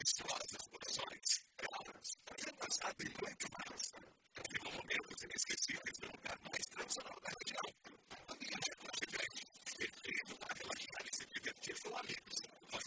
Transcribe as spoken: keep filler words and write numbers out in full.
amistosas, por razões claras. Mas é baseado em muito mais.